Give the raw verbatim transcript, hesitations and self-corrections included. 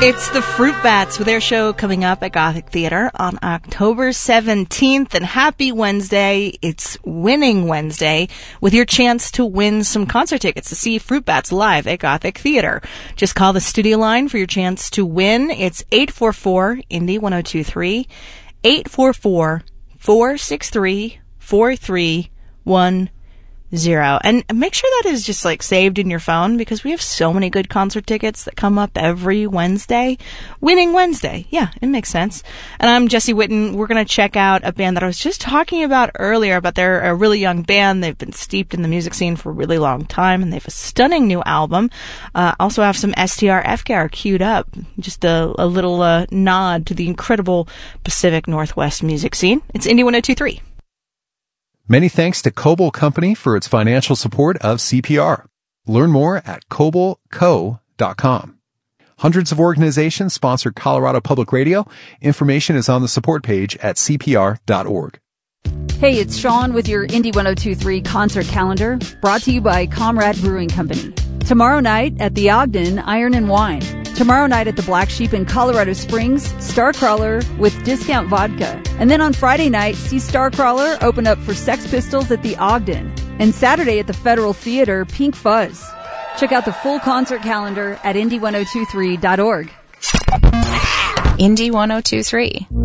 It's the Fruit Bats with their show coming up at Gothic Theater on October seventeenth. And happy Wednesday. It's Winning Wednesday with your chance to win some concert tickets to see Fruit Bats live at Gothic Theater. Just call the studio line for your chance to win. It's eight four four, Indy one oh two three, eight four four, four six three, four three one zero. And make sure that is just like saved in your phone because we have so many good concert tickets that come up every Wednesday. Winning Wednesday. Yeah, it makes sense. And I'm Jesse Witten. We're going to check out a band that I was just talking about earlier, but they're a really young band. They've been steeped in the music scene for a really long time, and they have a stunning new album. Uh, also have some S T R F K R queued up. Just a, a little uh, nod to the incredible Pacific Northwest music scene. It's Indy one oh two three. Many thanks to Coble Company for its financial support of C P R. Learn more at coble co dot com. Hundreds of organizations sponsor Colorado Public Radio. Information is on the support page at c p r dot org. Hey, it's Sean with your Indy one oh two three concert calendar, brought to you by Comrade Brewing Company. Tomorrow night at the Ogden, Iron and Wine. Tomorrow night at the Black Sheep in Colorado Springs, Starcrawler with discount vodka. And then on Friday night, see Starcrawler open up for Sex Pistols at the Ogden. And Saturday at the Federal Theater, Pink Fuzz. Check out the full concert calendar at indy one oh two three dot org. Indy one oh two three.